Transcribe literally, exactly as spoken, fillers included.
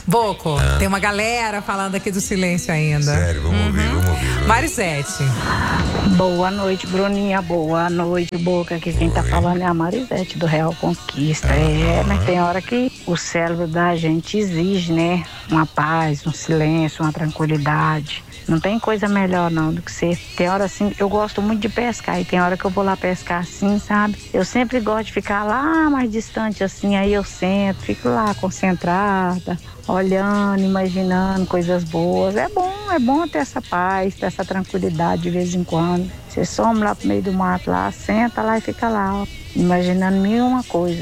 Boco, ah. tem uma galera falando aqui do silêncio ainda. Sério, vamos uhum. ouvir, vamos ouvir. Vamos Marisete. Boa noite, Bruninha. Boa noite, Boca. Aqui quem Oi. tá falando é a Marisete do Real Conquista. Ah. É, mas tem hora que o cérebro da gente exige, né? Uma paz, um silêncio, uma tranquilidade. Não tem coisa melhor não do que você. Tem hora assim, eu gosto muito de pescar e tem hora que eu vou lá pescar assim, sabe? Eu sempre gosto de ficar lá mais distante assim, aí eu sento, fico lá concentrada, olhando, imaginando coisas boas. É bom, é bom ter essa paz, ter essa tranquilidade de vez em quando. Você some lá pro meio do mato lá, senta lá e fica lá, ó, imaginando mil e uma coisa.